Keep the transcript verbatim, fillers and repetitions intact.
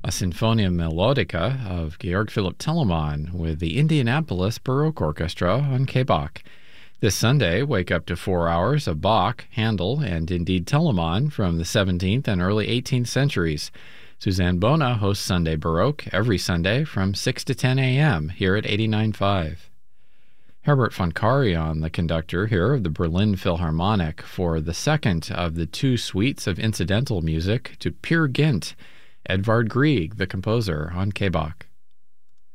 a Sinfonia Melodica of Georg Philipp Telemann with the Indianapolis Baroque Orchestra on K Bach. This Sunday, wake up to four hours of Bach, Handel, and indeed Telemann from the seventeenth and early eighteenth centuries. Suzanne Bona hosts Sunday Baroque every Sunday from six to ten a.m. here at eighty-nine point five. Herbert von Karajan, the conductor here of the Berlin Philharmonic, for the second of the two suites of incidental music to Peer Gynt, Edvard Grieg, the composer, on K Bach.